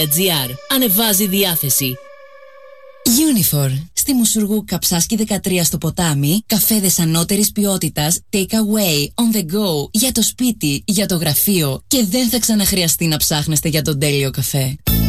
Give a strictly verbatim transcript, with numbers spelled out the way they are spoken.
Ανεβάζει διάθεση. Unifor. Στη Μουσουργού Καψάσκη δεκατρία στο ποτάμι, καφέδες ανώτερης ποιότητας, take away, on the go, για το σπίτι, για το γραφείο και δεν θα ξαναχρειαστεί να ψάχνεστε για τον τέλειο καφέ.